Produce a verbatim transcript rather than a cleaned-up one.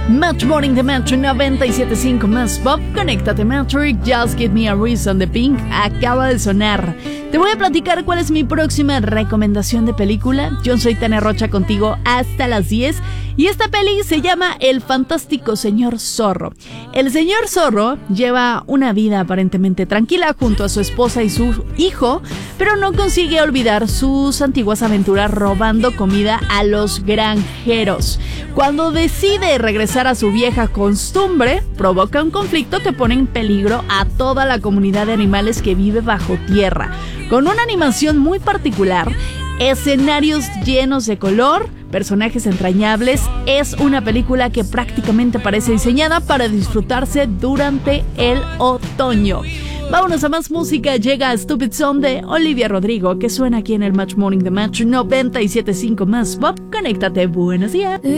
Match Morning de Metro noventa y siete punto cinco más Pop. Conéctate Matrix, Just Give Me a Reason de Pink acaba de sonar. Te voy a platicar cuál es mi próxima recomendación de película. Yo soy Tania Rocha contigo hasta las diez. Y esta peli se llama El fantástico señor Zorro. El señor Zorro lleva una vida aparentemente tranquila junto a su esposa y su hijo, pero no consigue olvidar sus antiguas aventuras robando comida a los granjeros. Cuando decide regresar a su vieja costumbre, provoca un conflicto que pone en peligro a toda la comunidad de animales que vive bajo tierra. Con una animación muy particular, escenarios llenos de color, personajes entrañables, es una película que prácticamente parece diseñada para disfrutarse durante el otoño. Vámonos a más música. Llega Stupid Song de Olivia Rodrigo, que suena aquí en el Match Morning de Match noventa y siete punto cinco más Pop. Conéctate, buenos días.